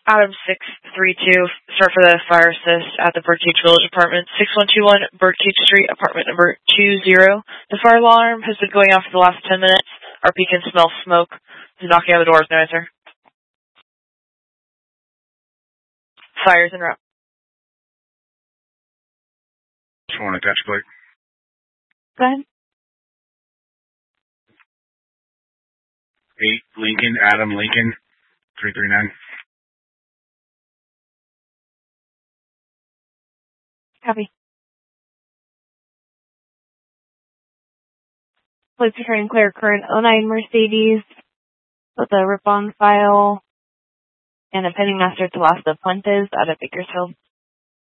Adam 632, start for the fire assist at the Birdcage Village Apartment, 6121 Birdcage Street, apartment number 20. The fire alarm has been going off for the last 10 minutes. Our beacon smells smoke. He's knocking on the doors, no answer. Fires en route. Just want to attach plate. Go ahead. 8 Lincoln, Adam Lincoln, 339. Copy. Please return clear current 09 Mercedes with a rip-on file and a pending master to Las de Fuentes out of Bakersfield.